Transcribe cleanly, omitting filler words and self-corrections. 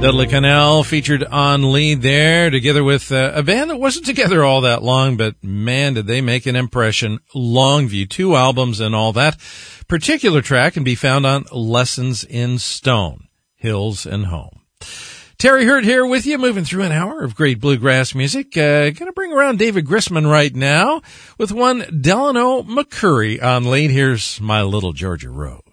Dudley Connell featured on lead there, together with a band that wasn't together all that long, but man, did they make an impression. Longview, 2 albums and all that. Particular track can be found on Lessons in Stone, Hills and Home. Terry Hurt here with you, moving through an hour of great bluegrass music. Gonna bring around David Grisman right now with one Delano McCoury on lead. Here's My Little Georgia Rose.